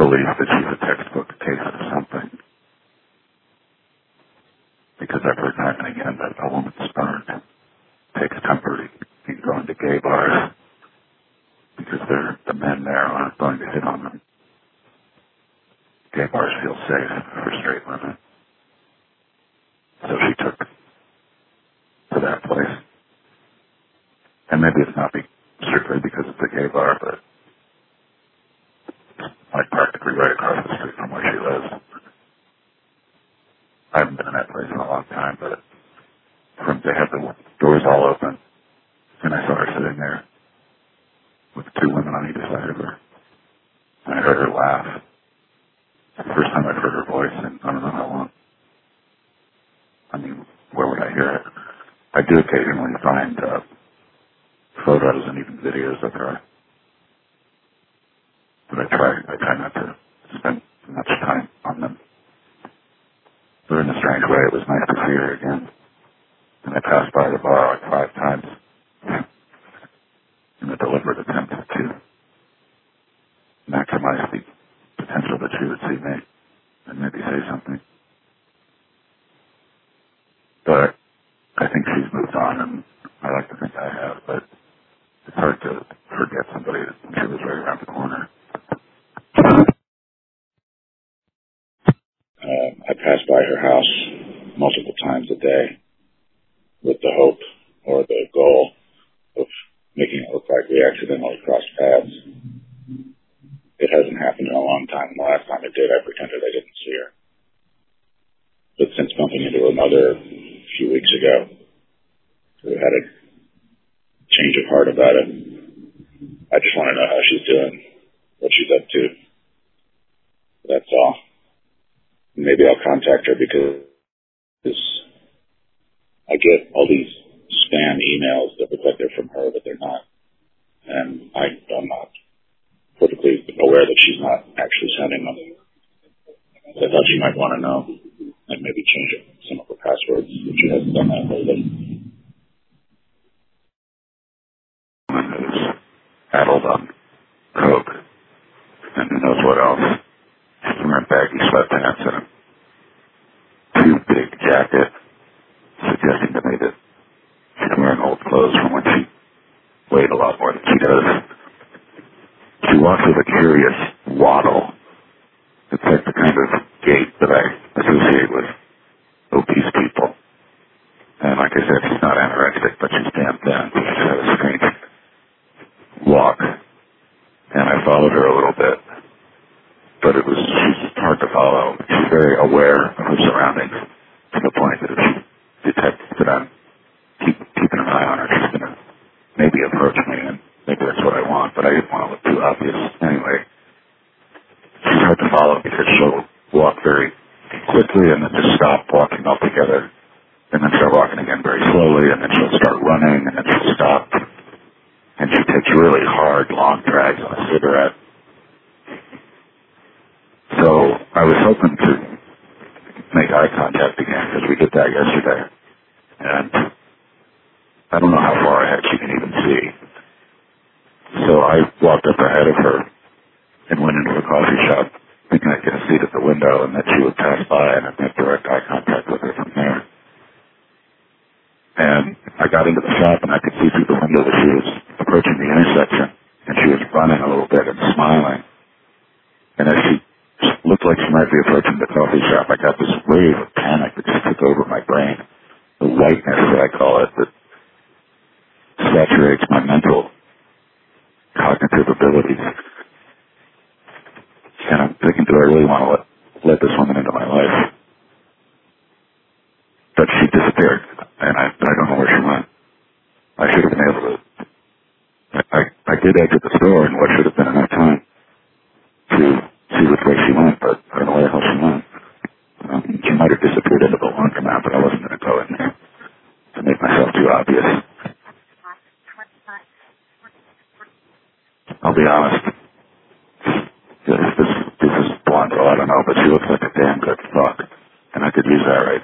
believe that she's a textbook case of something. Because I've heard time and again that a woman's sperm takes comfort in going to gay bars because the men there aren't going to hit on them. Gay bars feel safe for straight women. So she took to that place. And maybe it's not strictly because it's a gay bar, but it's like practically right across the street from where she lives. I haven't been in that place in a long time, but they had the doors all open, and I saw her sitting there with two women on either side of her. And I heard her laugh. It's the first time I've heard her voice in I don't know how long. I mean, where would I hear it? I do occasionally find photos and even videos of her. But I try not to spend much time on them. But in a strange way, it was nice to see her again. And I passed by the bar like 5 times in a deliberate attempt to maximize the potential that she would see me and maybe say something. But I think she's moved on, and I like to think I have, but it's hard to forget somebody that she was right around the corner. I pass by her house multiple times a day with the hope or the goal of making it look like we accidentally crossed paths. It hasn't happened in a long time. The last time it did, I pretended I didn't see her. But since bumping into her mother a few weeks ago, we had a change of heart about it. I just want to know how she's doing, what she's up to. That's all. Maybe I'll contact her because I get all these spam emails that look like they're from her, but they're not. And I'm not perfectly aware that she's not actually sending them. So I thought she might want to know and maybe change some of her passwords if she hasn't done that lately. Who's addled on coke and who knows what else. She's wearing baggy sweatpants and a too big jacket, suggesting to me that she's wearing old clothes from when she weighed a lot more than she does. She walks with a curious waddle. It's like the kind of gait that I associate with obese people. And like I said, she's not anorexic, but she's damn thin. She's got a strange walk. And I followed her a little bit. But she's hard to follow. She's very aware of her surroundings to the point that if she detects that I'm keeping an eye on her, she's going to maybe approach me, and maybe that's what I want, but I didn't want to look too obvious. Anyway, she's hard to follow because she'll walk very quickly and then just stop walking altogether, and then start walking again very slowly, and then she'll start running, and then she'll stop. And she takes really hard, long drags on a cigarette. So I was hoping to make eye contact again because we did that yesterday. And I don't know how far ahead she can even see. So I walked up ahead of her and went into the coffee shop thinking I'd get a seat at the window and that she would pass by and I'd make direct eye contact with her from there. And I got into the shop and I could see through the window that she was approaching the intersection and she was running a little bit and smiling. And as she looked like she might be approaching the coffee shop, I got this wave of panic that just took over my brain. The whiteness, that I call it, that saturates my mental cognitive abilities. And I'm thinking, do I really want to let this woman into my life? But she disappeared, and I don't know where she went. I should have been able to. I did exit the store in what should have been enough time to see which way she went, but I don't know where the hell she went. She might have disappeared into the laundromat, but I wasn't going to go in there to make myself too obvious. I'll be honest. This is blonde girl, I don't know, but she looks like a damn good fuck, and I could use that right